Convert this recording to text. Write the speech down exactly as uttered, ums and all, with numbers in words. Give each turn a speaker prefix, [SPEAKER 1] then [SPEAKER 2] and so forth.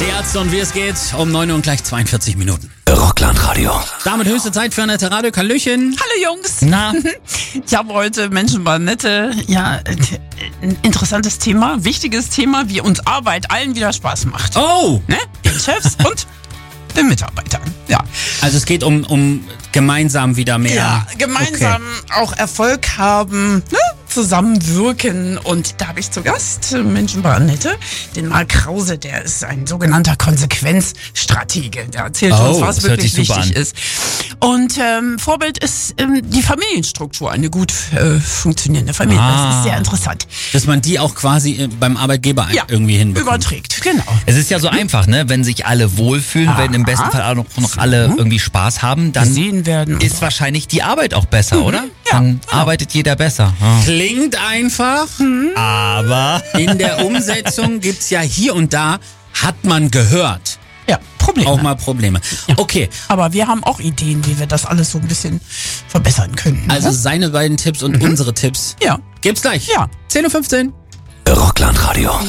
[SPEAKER 1] Die Ärzte und wie es geht, um neun Uhr und gleich zweiundvierzig Minuten.
[SPEAKER 2] Rockland-Radio.
[SPEAKER 1] Damit höchste Zeit für Annette Radio. Hallöchen.
[SPEAKER 3] Hallo Jungs.
[SPEAKER 1] Na?
[SPEAKER 3] Ich habe heute Menschenbannette. Ja, ein interessantes Thema, wichtiges Thema, wie uns Arbeit allen wieder Spaß macht.
[SPEAKER 1] Oh!
[SPEAKER 3] Ne? Den Chefs und den Mitarbeitern. Ja.
[SPEAKER 1] Also es geht um, um gemeinsam wieder mehr.
[SPEAKER 3] Ja, gemeinsam
[SPEAKER 1] Okay.
[SPEAKER 3] auch Erfolg haben, ne? Zusammenwirken. Und da habe ich zu Gast äh, Menschen bei Annette, den Marc Krause, der ist ein sogenannter Konsequenzstratege. Der erzählt
[SPEAKER 1] Oh,
[SPEAKER 3] uns, was
[SPEAKER 1] das hört
[SPEAKER 3] wirklich
[SPEAKER 1] sich super
[SPEAKER 3] wichtig
[SPEAKER 1] an.
[SPEAKER 3] ist. Und ähm, Vorbild ist ähm, die Familienstruktur, eine gut äh, funktionierende Familie.
[SPEAKER 1] Ah.
[SPEAKER 3] Das ist sehr interessant.
[SPEAKER 1] Dass man die auch quasi äh, beim Arbeitgeber
[SPEAKER 3] Ja,
[SPEAKER 1] irgendwie hinbekommt.
[SPEAKER 3] überträgt, genau.
[SPEAKER 2] Es ist ja so einfach, ne? Wenn sich alle wohlfühlen,
[SPEAKER 3] Aha.
[SPEAKER 2] wenn im besten Fall auch noch, noch alle irgendwie Spaß haben, dann
[SPEAKER 3] Gesehen werden. und
[SPEAKER 2] ist
[SPEAKER 3] so.
[SPEAKER 2] wahrscheinlich die Arbeit auch besser, oder?
[SPEAKER 3] ja,
[SPEAKER 2] Dann
[SPEAKER 3] genau.
[SPEAKER 2] arbeitet jeder besser. Ja.
[SPEAKER 1] Klingt einfach,
[SPEAKER 2] Aber
[SPEAKER 1] in der Umsetzung gibt's ja hier und da, hat man gehört,
[SPEAKER 3] Ja, Probleme.
[SPEAKER 1] auch mal Probleme. Okay,
[SPEAKER 3] Aber wir haben auch Ideen, wie wir das alles so ein bisschen verbessern können.
[SPEAKER 1] also
[SPEAKER 3] ne?
[SPEAKER 1] seine beiden Tipps und unsere Tipps
[SPEAKER 3] ja,
[SPEAKER 1] gibt's gleich.
[SPEAKER 3] Ja.
[SPEAKER 1] zehn Uhr fünfzehn.
[SPEAKER 2] Rockland-Radio.